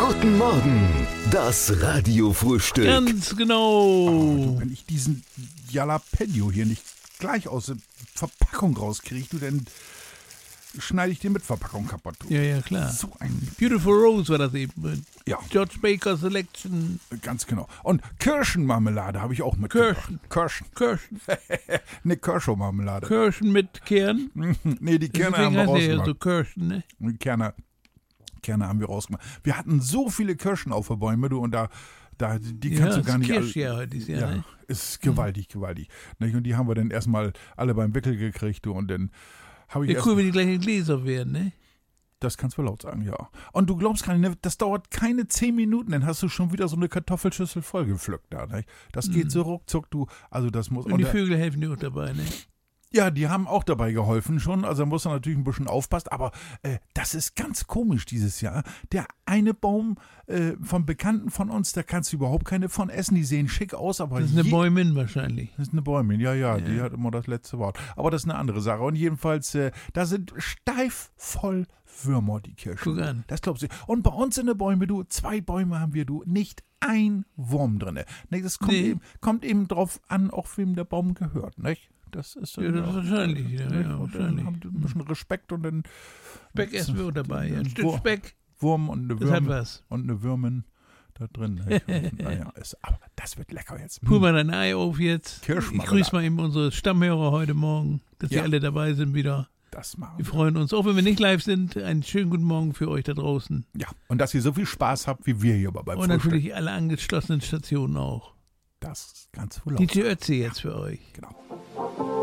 Guten Morgen, das Radiofrühstück. Ganz genau. Wenn ich diesen Jalapeno hier nicht gleich aus der Verpackung rauskriege, dann schneide ich den mit Verpackung kaputt. Ja, klar. So ein... Beautiful Rose war das eben. Ja, George Baker Selection. ganz genau. Und Kirschenmarmelade habe ich auch mit. Kirschen. Kirschen. Eine Kirschow-Marmelade. Kirschen mit Kern. Nee, die Kerne Deswegen haben wir heißt der ja rausgemacht. so Kirschen, ne? Die Kerne haben wir rausgemacht. Wir hatten so viele Kirschen auf den Bäumen, du, und die kannst du gar nicht alle... Kirschjahr heute dieses Jahr, Ja, ne? ist gewaltig. Nicht? Und die haben wir dann erstmal alle beim Wickel gekriegt, du, und dann habe ich Ja, cool, wenn die gleichen Gläser wären, ne? Das kannst du laut sagen, ja. Und du glaubst gar nicht, das dauert keine 10 Minuten, dann hast du schon wieder so eine Kartoffelschüssel voll gepflückt da. Nicht? Das geht so ruckzuck, du. Also das muss. Und die Vögel helfen dir auch dabei, ne? Ja, die haben auch dabei geholfen schon. Also da muss man natürlich ein bisschen aufpassen. Aber das ist ganz komisch dieses Jahr. Der eine Baum vom Bekannten von uns, da kannst du überhaupt keine von essen. Die sehen schick aus, aber Das ist eine Bäumin wahrscheinlich. das ist eine Bäumin, ja, die hat immer das letzte Wort. Aber das ist eine andere Sache. Und jedenfalls, da sind steif voll Würmer, die Kirschen. Guck an. Das glaubst du. Und bei uns in den Bäumen, du, 2 Bäume haben wir, du, nicht ein Wurm drin. Nee, das kommt eben drauf an, auch wem der Baum gehört, nicht? Das ist Ja, das ist wahrscheinlich. Ja, und wahrscheinlich. dann haben die ein bisschen Respekt und dann Speck essen wir auch dabei. Ein Stück Speck, Wurm und eine das hat Würmin was. und eine Würmin da drin. Nicht? Und, naja, aber das wird lecker jetzt. Pull mal dein Ei auf jetzt. Ich Kirschmarmelade. grüße mal eben unsere Stammhörer heute Morgen, dass sie Ja. alle dabei sind wieder. Das machen Wir wir. freuen uns, auch wenn wir nicht live sind. Einen schönen guten Morgen für euch da draußen. Ja, und dass ihr so viel Spaß habt, wie wir hier beim Und Frühstück. natürlich alle angeschlossenen Stationen auch. Das kannst du laut DJ Ötzi jetzt für euch. Genau.